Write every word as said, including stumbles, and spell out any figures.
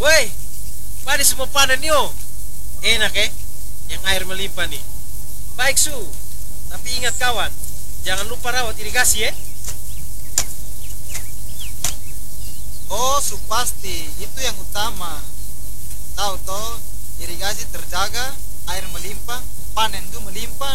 Woi, padi semua panen yo. Enak eh, yang air melimpah nih. Baik Su, tapi ingat kawan, jangan lupa rawat irigasi eh. Oh, su pasti itu yang utama. Tahu toh, irigasi terjaga, air melimpah, panen itu melimpah.